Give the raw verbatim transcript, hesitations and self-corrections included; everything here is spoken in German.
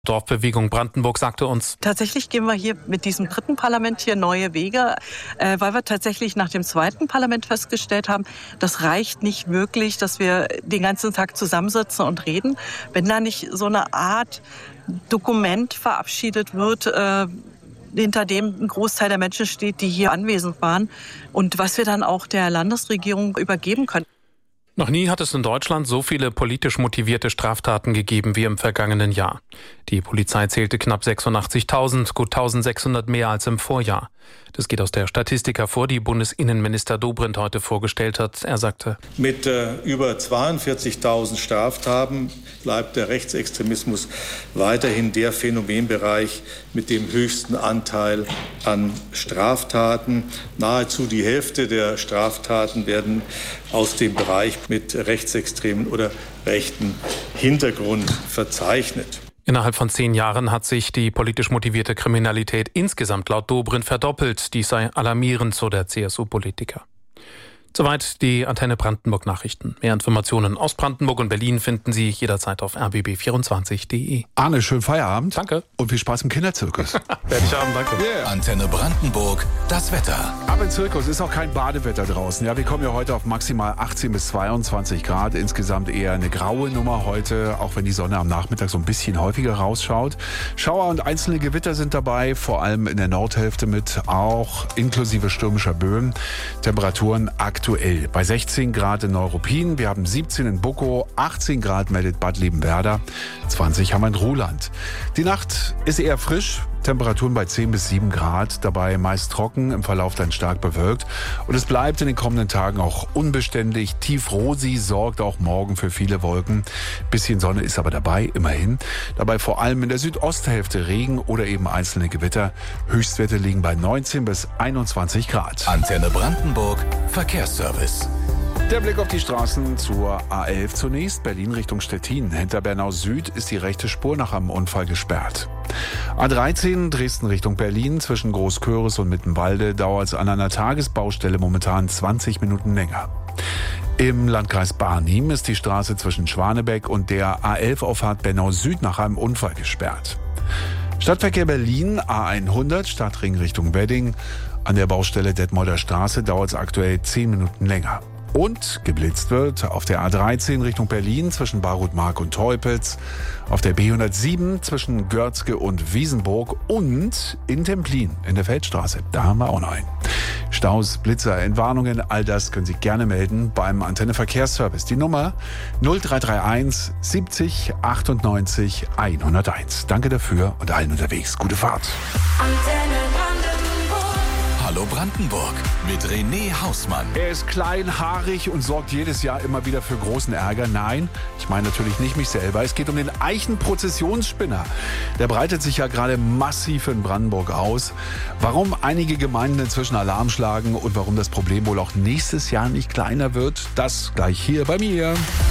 Dorfbewegung Brandenburg sagte uns: Tatsächlich gehen wir hier mit diesem dritten Parlament hier neue Wege, äh, weil wir tatsächlich nach dem zweiten Parlament festgestellt haben, das reicht nicht wirklich, dass wir den ganzen Tag zusammensitzen und reden. Wenn da nicht so eine Art Dokument verabschiedet wird, äh, hinter dem ein Großteil der Menschen steht, die hier anwesend waren und was wir dann auch der Landesregierung übergeben können. Noch nie hat es in Deutschland so viele politisch motivierte Straftaten gegeben wie im vergangenen Jahr. Die Polizei zählte knapp sechsundachtzigtausend, gut eintausendsechshundert mehr als im Vorjahr. Das geht aus der Statistik hervor, die Bundesinnenminister Dobrindt heute vorgestellt hat. Er sagte: Mit äh, über zweiundvierzigtausend Straftaten bleibt der Rechtsextremismus weiterhin der Phänomenbereich mit dem höchsten Anteil an Straftaten. Nahezu die Hälfte der Straftaten werden aus dem Bereich mit rechtsextremen oder rechten Hintergrund verzeichnet. Innerhalb von zehn Jahren hat sich die politisch motivierte Kriminalität insgesamt laut Dobrindt verdoppelt. Dies sei alarmierend, so der C S U-Politiker. Soweit die Antenne Brandenburg Nachrichten. Mehr Informationen aus Brandenburg und Berlin finden Sie jederzeit auf r b b vierundzwanzig punkt d e. Arne, schönen Feierabend. Danke. Und viel Spaß im Kinderzirkus. Werde ich haben, danke. Yeah. Antenne Brandenburg, das Wetter. Aber im Zirkus ist auch kein Badewetter draußen. Ja, wir kommen ja heute auf maximal achtzehn bis zweiundzwanzig Grad. Insgesamt eher eine graue Nummer heute, auch wenn die Sonne am Nachmittag so ein bisschen häufiger rausschaut. Schauer und einzelne Gewitter sind dabei, vor allem in der Nordhälfte mit, auch inklusive stürmischer Böen. Temperaturen aktuell Aktuell bei sechzehn Grad in Neuruppin, wir haben siebzehn in Buckow, achtzehn Grad meldet Bad Liebenwerda, zwanzig haben wir in Ruhland. Die Nacht ist eher frisch, Temperaturen bei zehn bis sieben Grad, dabei meist trocken, im Verlauf dann stark bewölkt. Und es bleibt in den kommenden Tagen auch unbeständig. Tiefrosi sorgt auch morgen für viele Wolken. Bisschen Sonne ist aber dabei, immerhin. Dabei vor allem in der Südosthälfte Regen oder eben einzelne Gewitter. Höchstwerte liegen bei neunzehn bis einundzwanzig Grad. Antenne Brandenburg, Verkehrsservice. Der Blick auf die Straßen zur A elf zunächst. Berlin Richtung Stettin. Hinter Bernau Süd ist die rechte Spur nach einem Unfall gesperrt. A dreizehn Dresden Richtung Berlin. Zwischen Großköris und Mittenwalde dauert es an einer Tagesbaustelle momentan zwanzig Minuten länger. Im Landkreis Barnim ist die Straße zwischen Schwanebeck und der A elf Auffahrt Bernau Süd nach einem Unfall gesperrt. Stadtverkehr Berlin A hundert Stadtring Richtung Wedding. An der Baustelle Detmolder Straße dauert es aktuell zehn Minuten länger. Und geblitzt wird auf der A dreizehn Richtung Berlin zwischen Barutmark und Teupitz, auf der B hundertsieben zwischen Görzge und Wiesenburg und in Templin in der Feldstraße. Da haben wir auch noch einen. Staus, Blitzer, Entwarnungen, all das können Sie gerne melden beim Antenne Verkehrsservice. Die Nummer null drei drei eins siebzig achtundneunzig hunderteins. Danke dafür und allen unterwegs. Gute Fahrt. Antenne Hallo Brandenburg mit René Hausmann. Er ist klein, haarig und sorgt jedes Jahr immer wieder für großen Ärger. Nein, ich meine natürlich nicht mich selber. Es geht um den Eichenprozessionsspinner. Der breitet sich ja gerade massiv in Brandenburg aus. Warum einige Gemeinden inzwischen Alarm schlagen und warum das Problem wohl auch nächstes Jahr nicht kleiner wird, das gleich hier bei mir.